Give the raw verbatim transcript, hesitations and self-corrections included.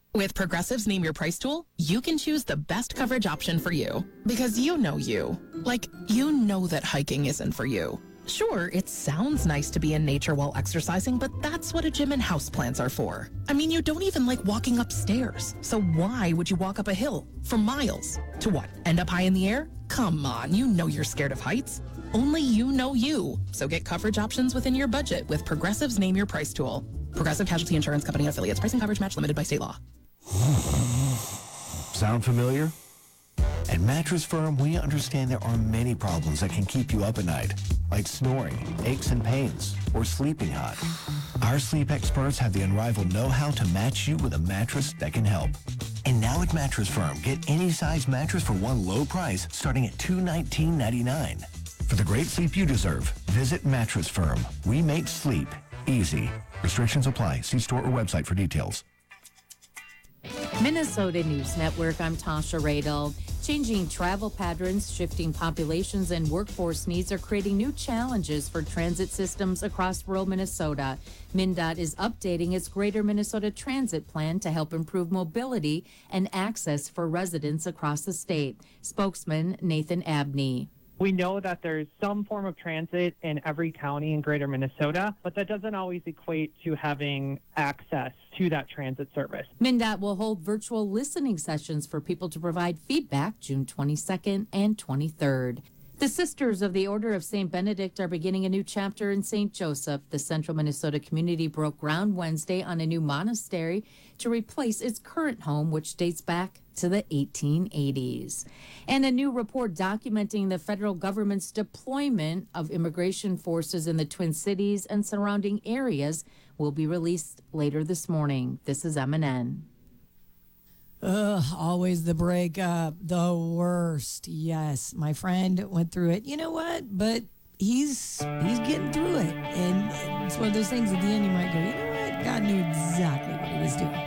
With Progressive's Name Your Price tool, you can choose the best coverage option for you. Because you know you. Like, you know that hiking isn't for you. Sure, it sounds nice to be in nature while exercising, but that's what a gym and houseplants are for. I mean, you don't even like walking upstairs. So why would you walk up a hill for miles? To what, end up high in the air? Come on, you know you're scared of heights. Only you know you. So get coverage options within your budget with Progressive's Name Your Price tool. Progressive Casualty Insurance Company and affiliates. Pricing coverage match limited by state law. Sound familiar? At Mattress Firm, we understand there are many problems that can keep you up at night, like snoring, aches and pains, or sleeping hot. Our sleep experts have the unrivaled know-how to match you with a mattress that can help. And now at Mattress Firm, get any size mattress for one low price starting at two hundred nineteen dollars and ninety-nine cents. For the great sleep you deserve, visit Mattress Firm. We make sleep easy. Restrictions apply. See store or website for details. Minnesota News Network, I'm Tasha Radel. Changing travel patterns, shifting populations, and workforce needs are creating new challenges for transit systems across rural Minnesota. MnDOT is updating its Greater Minnesota Transit Plan to help improve mobility and access for residents across the state. Spokesman Nathan Abney. We know that there's some form of transit in every county in Greater Minnesota, but that doesn't always equate to having access to that transit service. MnDOT will hold virtual listening sessions for people to provide feedback June twenty-second and twenty-third. The Sisters of the Order of Saint Benedict are beginning a new chapter in Saint Joseph. The Central Minnesota community broke ground Wednesday on a new monastery to replace its current home, which dates back to the eighteen eighties. And a new report documenting the federal government's deployment of immigration forces in the Twin Cities and surrounding areas will be released later this morning. This is M N N. Ugh, always the breakup, the worst. Yes, my friend went through it. You know what? But he's he's getting through it. And it's one of those things at the end you might go, you know what? God knew exactly what he was doing.